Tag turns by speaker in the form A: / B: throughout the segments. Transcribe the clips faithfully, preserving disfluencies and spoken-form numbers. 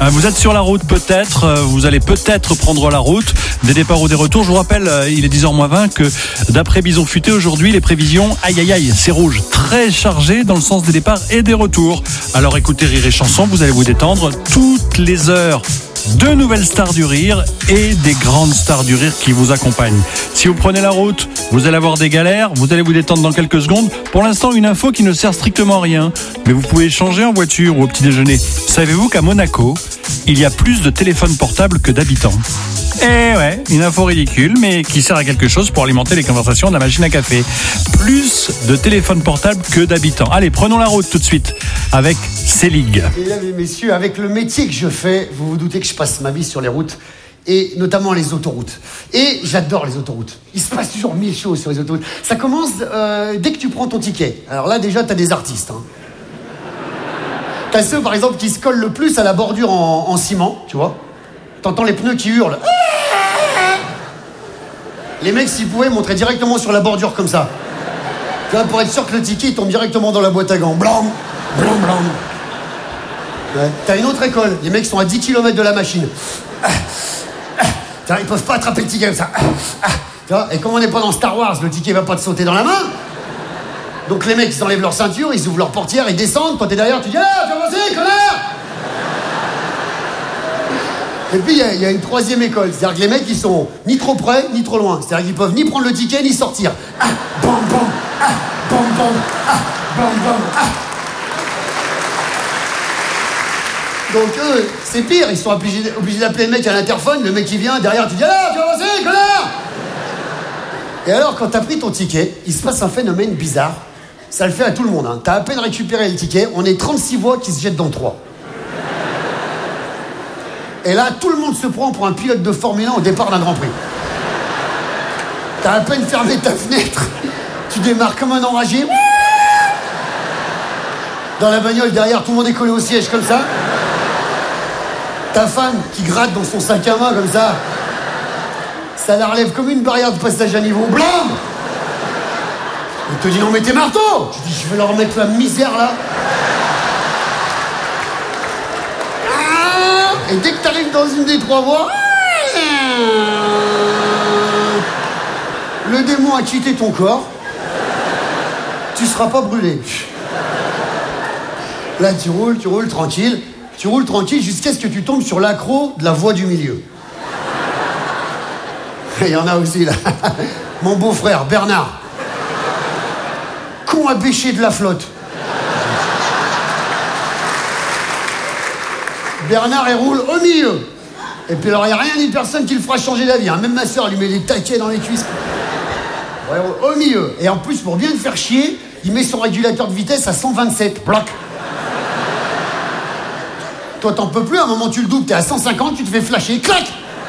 A: Vous êtes sur la route peut-être, vous allez peut-être prendre la route, des départs ou des retours. Je vous rappelle, il est dix heures moins vingt, que d'après Bison Futé, aujourd'hui, les prévisions, aïe aïe aïe, c'est rouge, très chargé dans le sens des départs et des retours. Alors écoutez Rire et Chanson, vous allez vous détendre toutes les heures. Deux nouvelles stars du rire et des grandes stars du rire qui vous accompagnent. Si vous prenez la route, vous allez avoir des galères, vous allez vous détendre dans quelques secondes. Pour l'instant, une info qui ne sert strictement à rien, mais vous pouvez échanger en voiture ou au petit déjeuner. Savez-vous qu'à Monaco, il y a plus de téléphones portables que d'habitants? Eh ouais, une info ridicule, mais qui sert à quelque chose pour alimenter les conversations de la machine à café. Plus de téléphones portables que d'habitants. Allez, prenons la route tout de suite avec Célig.
B: Mesdames et messieurs, avec le métier que je fais, vous vous doutez que je passe ma vie sur les routes, et notamment les autoroutes. Et j'adore les autoroutes. Il se passe toujours mille choses sur les autoroutes. Ça commence euh, dès que tu prends ton ticket. Alors là, déjà, t'as des artistes. Hein. T'as ceux, par exemple, qui se collent le plus à la bordure en, en ciment, tu vois. T'entends les pneus qui hurlent. Les mecs, s'ils pouvaient, montraient directement sur la bordure comme ça. Tu vois, pour être sûr que le ticket il tombe directement dans la boîte à gants. Blanc, blanc, blanc. Ouais. T'as une autre école. Les mecs sont à dix kilomètres de la machine. Ils peuvent pas attraper le ticket comme ça. Tu vois, et comme on n'est pas dans Star Wars, le ticket va pas te sauter dans la main. Donc les mecs, ils enlèvent leur ceinture, ils ouvrent leur portière, ils descendent. Quand t'es derrière, tu dis « Ah, tu vas passer, connard !» Et puis, il y, y a une troisième école. C'est-à-dire que les mecs, ils sont ni trop près, ni trop loin. C'est-à-dire qu'ils peuvent ni prendre le ticket, ni sortir. Ah, bam, bam, ah, bam, bam, ah, bam, bam, ah. Donc, eux, c'est pire. Ils sont obligés, obligés d'appeler le mec à l'interphone. Le mec, il vient, derrière, tu dis « Ah, tu vas passer, connard !» Et alors, quand t'as pris ton ticket, il se passe un phénomène bizarre. Ça le fait à tout le monde. Hein. T'as à peine récupéré le ticket, on est trente-six voix qui se jettent dans le trois. Et là, tout le monde se prend pour un pilote de Formule un au départ d'un Grand Prix. T'as à peine fermé ta fenêtre, tu démarres comme un enragé. Dans la bagnole, derrière, tout le monde est collé au siège comme ça. Ta femme qui gratte dans son sac à main comme ça. Ça la relève comme une barrière de passage à niveau. Blanc! Elle te dit non mais t'es marteau! Je dis je vais leur mettre la misère là. Et dès que t'arrives dans une des trois voies, le démon a quitté ton corps, tu seras pas brûlé. Là, tu roules, tu roules tranquille, tu roules tranquille jusqu'à ce que tu tombes sur l'accro de la voie du milieu. Il y en a aussi, là. Mon beau-frère, Bernard. Con à bêcher de la flotte. Bernard, il roule au milieu. Et puis alors, il n'y a rien ni personne qui le fera changer d'avis. Hein. Même ma soeur lui met des taquets dans les cuisses. Ouais, au milieu. Et en plus, pour bien le faire chier, il met son régulateur de vitesse à cent vingt-sept. Bloc. Toi, t'en peux plus. À un moment, tu le doubles, t'es à cent cinquante, tu te fais flasher. Clac.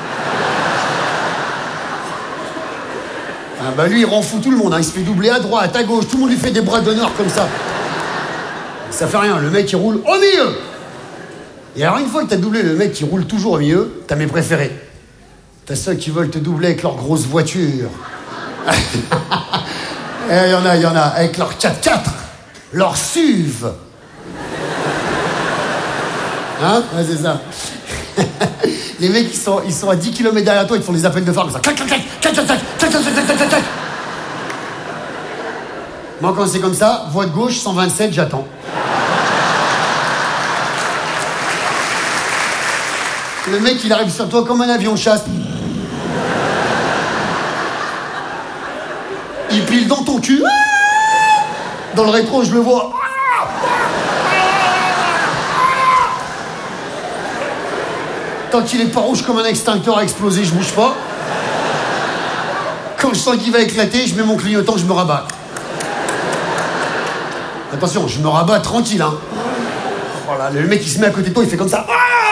B: Ah bah lui, il rend fou tout le monde. Hein. Il se fait doubler à droite, à gauche. Tout le monde lui fait des bras d'honneur comme ça. Ça fait rien. Le mec, il roule au milieu. Et alors, une fois que t'as doublé le mec qui roule toujours au milieu, t'as mes préférés. T'as ceux qui veulent te doubler avec leur grosse voiture. Et il y en a, il y en a, avec leur quatre-quatre, leur S U V. Hein? Ouais, c'est ça. Les mecs, ils sont, ils sont à dix kilomètres derrière toi, ils te font des appels de phare comme ça. Clac, clac, clac, clac, clac, clac, clac, clac, clac, clac, clac. Moi, quand c'est comme ça, voie de gauche, cent vingt-sept, j'attends. Le mec, il arrive sur toi comme un avion de chasse. Il pile dans ton cul. Dans le rétro, je le vois. Tant qu'il est pas rouge comme un extincteur à exploser, je bouge pas. Quand je sens qu'il va éclater, je mets mon clignotant, je me rabats. Attention, je me rabats tranquille, hein. Voilà, le mec, il se met à côté de toi, il fait comme ça.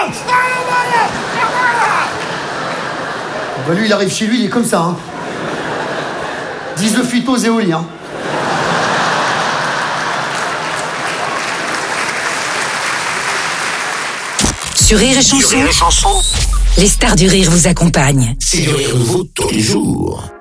B: Bah lui, il arrive chez lui, il est comme ça, hein. Disent le phyto éolien.
C: Sur Rire et Chanson,
D: Rire et Chanson,
C: les stars du rire vous accompagnent.
D: c'est du rire nouveau tous les jours.